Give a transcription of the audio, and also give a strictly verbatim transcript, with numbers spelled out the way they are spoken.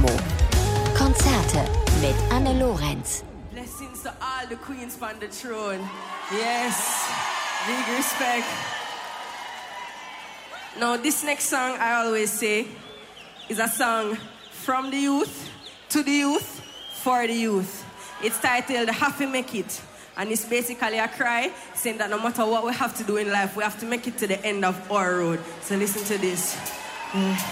Move. Konzerte mit Anne Lorenz. Blessings to all the queens on the throne. Yes, big respect. Now, this next song, I always say, is a song from the youth, to the youth, for the youth. It's titled Have to Make It. And it's basically a cry saying that no matter what we have to do in life, we have to make it to the end of our road. So listen to this. Mm.